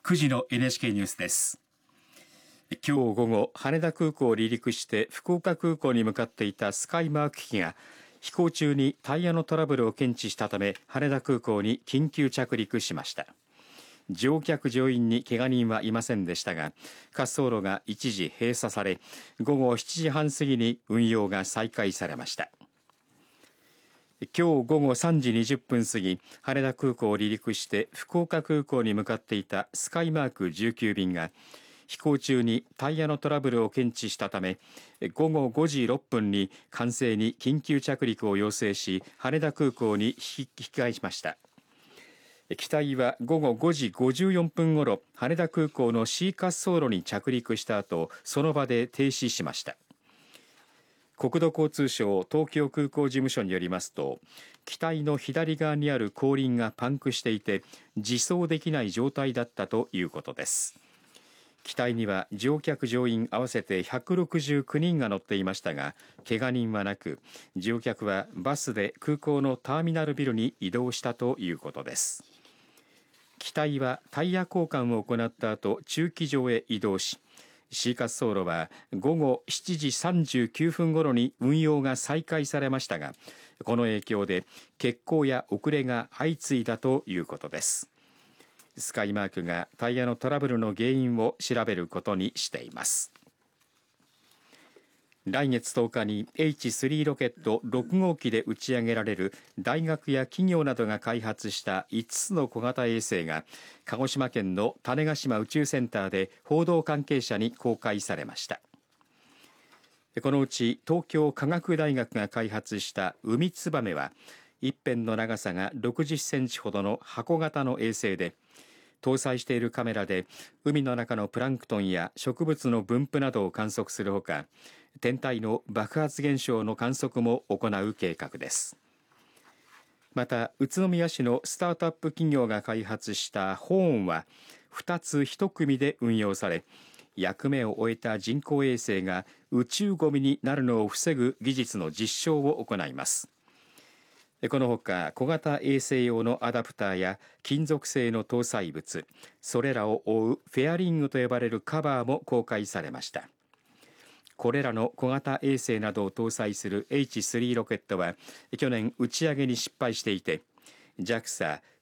9時の NHK ニュースです。 今日午後、羽田空港を離陸して福岡空港に向かっていたスカイマーク機が飛行中にタイヤのトラブルを検知したため羽田空港に緊急着陸しました。乗客乗員に怪我人はいませんでしたが、滑走路が一時閉鎖され、午後7時半過ぎに運用が再開されました。今日午後3時20分過ぎ、羽田空港を離陸して福岡空港に向かっていたスカイマーク19便が飛行中にタイヤのトラブルを検知したため、午後5時6分に管制に緊急着陸を要請し、羽田空港に引き返しました。機体は午後5時54分ごろ、羽田空港の C 滑走路に着陸した後、その場で停止しました。国土交通省東京空港事務所によりますと、機体の左側にある後輪がパンクしていて、自走できない状態だったということです。機体には乗客乗員合わせて169人が乗っていましたが、怪我人はなく、乗客はバスで空港のターミナルビルに移動したということです。機体はタイヤ交換を行った後、駐機場へ移動し、C 滑走路は午後7時39分ごろに運用が再開されましたが、この影響で欠航や遅れが相次いだということです。スカイマークがタイヤのトラブルの原因を調べることにしています。来月10日に H3 ロケット6号機で打ち上げられる大学や企業などが開発した5つの小型衛星が鹿児島県の種子島宇宙センターで報道関係者に公開されました。このうち東京科学大学が開発した海ツバメは一辺の長さが60センチほどの箱型の衛星で、搭載しているカメラで海の中のプランクトンや植物の分布などを観測するほか、天体の爆発現象の観測も行う計画です。また宇都宮市のスタートアップ企業が開発したホーンは2つ1組で運用され、役目を終えた人工衛星が宇宙ゴミになるのを防ぐ技術の実証を行います。このほか小型衛星用のアダプターや金属製の搭載物、それらを覆うフェアリングと呼ばれるカバーも公開されました。これらの小型衛星などを搭載する H3 ロケットは去年打ち上げに失敗していて、 JAXA